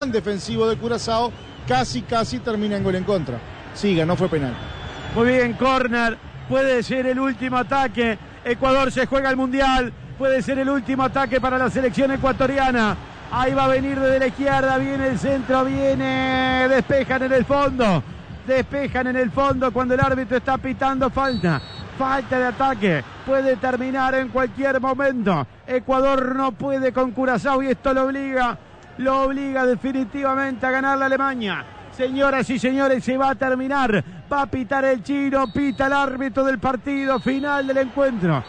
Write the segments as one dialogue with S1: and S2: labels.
S1: defensivo de Curazao casi termina en gol en contra. Siga, no fue penal.
S2: Muy bien, córner, puede ser el último ataque. Ecuador se juega el Mundial, puede ser el último ataque para la selección ecuatoriana. Ahí va a venir desde la izquierda, viene el centro, despejan en el fondo cuando el árbitro está pitando falta de ataque, puede terminar en cualquier momento. Ecuador no puede con Curazao y esto lo obliga definitivamente a ganar la Alemania. Señoras y señores, se va a terminar, va a pitar el chino, pita el árbitro del partido, final del encuentro.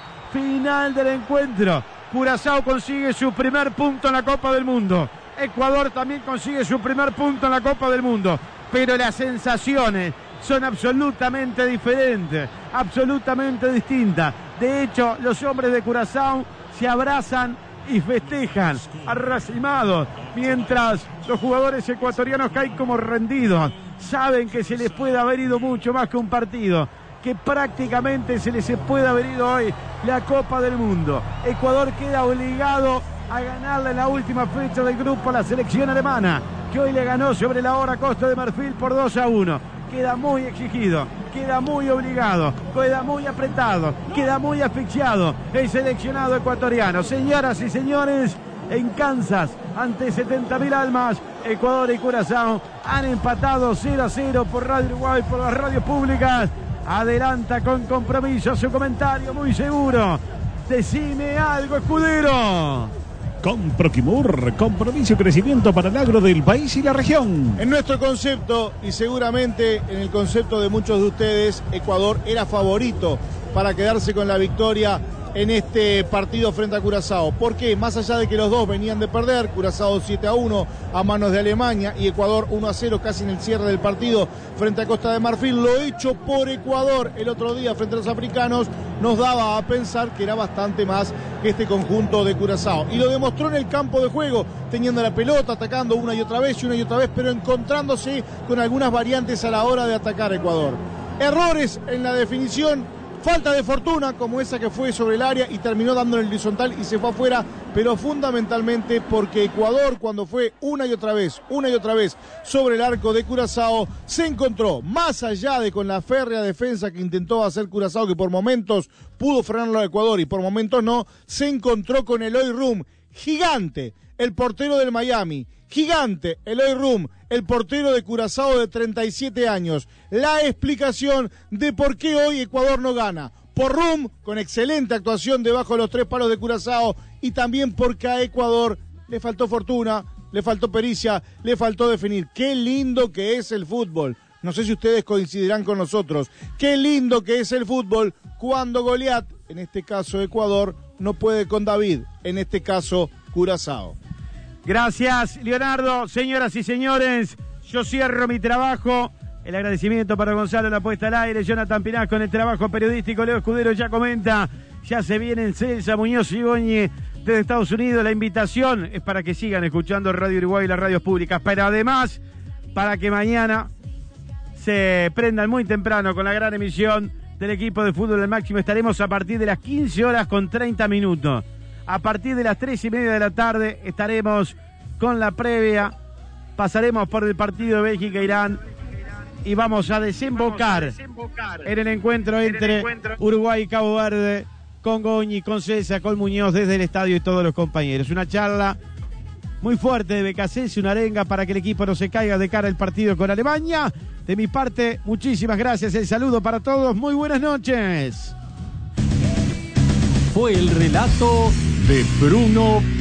S2: Curazao consigue su primer punto en la Copa del Mundo. Ecuador también consigue su primer punto en la Copa del Mundo. Pero las sensaciones son absolutamente diferentes, absolutamente distintas. De hecho, los hombres de Curazao se abrazan y festejan, arracimados, mientras los jugadores ecuatorianos caen como rendidos. Saben que se les puede haber ido mucho más que un partido, que prácticamente se les puede haber ido hoy la Copa del Mundo. Ecuador queda obligado a ganarle en la última fecha del grupo a la selección alemana, que hoy le ganó sobre la hora Costa de Marfil por 2-1. Queda muy exigido, queda muy obligado, queda muy apretado, queda muy asfixiado el seleccionado ecuatoriano. Señoras y señores, en Kansas, ante 70.000 almas, Ecuador y Curazao han empatado 0-0 por Radio Uruguay, por las radios públicas. Adelanta con compromiso su comentario muy seguro. Decime algo, escudero.
S3: Con Proquimur, compromiso y crecimiento para el agro del país y la región.
S1: En nuestro concepto, y seguramente en el concepto de muchos de ustedes, Ecuador era favorito para quedarse con la victoria en este partido frente a Curazao. ¿Por qué? Más allá de que los dos venían de perder, Curazao 7-1 a manos de Alemania y Ecuador 1-0 casi en el cierre del partido frente a Costa de Marfil, lo hecho por Ecuador el otro día frente a los africanos nos daba a pensar que era bastante más que este conjunto de Curazao. Y lo demostró en el campo de juego, teniendo la pelota, atacando una y otra vez, pero encontrándose con algunas variantes a la hora de atacar a Ecuador. Errores en la definición, falta de fortuna como esa que fue sobre el área y terminó dando en el horizontal y se fue afuera, pero fundamentalmente porque Ecuador, cuando fue una y otra vez sobre el arco de Curazao, se encontró, más allá de con la férrea defensa que intentó hacer Curazao, que por momentos pudo frenarlo a Ecuador y por momentos no, se encontró con Eloy Rum, gigante, el portero del Miami, gigante, Eloy Rum, el portero de Curazao de 37 años. La explicación de por qué hoy Ecuador no gana. Por Rum, con excelente actuación debajo de los 3 palos de Curazao, y también porque a Ecuador le faltó fortuna, le faltó pericia, le faltó definir. Qué lindo que es el fútbol. No sé si ustedes coincidirán con nosotros. Qué lindo que es el fútbol cuando Goliat, en este caso Ecuador, no puede con David, en este caso Curazao.
S2: Gracias, Leonardo. Señoras y señores, yo cierro mi trabajo. El agradecimiento para Gonzalo, la puesta al aire. Jonathan Pinás con el trabajo periodístico. Leo Escudero ya comenta. Ya se vienen Celsa, Muñoz y Goñi desde Estados Unidos. La invitación es para que sigan escuchando Radio Uruguay y las radios públicas. Pero además, para que mañana se prendan muy temprano con la gran emisión del equipo de fútbol al máximo. Estaremos a partir de las 15:30. A partir de las 3:30 de la tarde estaremos con la previa. Pasaremos por el partido de Bélgica-Irán y vamos a desembocar en el encuentro entre Uruguay y Cabo Verde, con Goñi, con César, con Muñoz desde el estadio y todos los compañeros. Una charla muy fuerte de Becasese, una arenga para que el equipo no se caiga de cara al partido con Alemania. De mi parte, muchísimas gracias. El saludo para todos. Muy buenas noches.
S4: Fue el relato de Bruno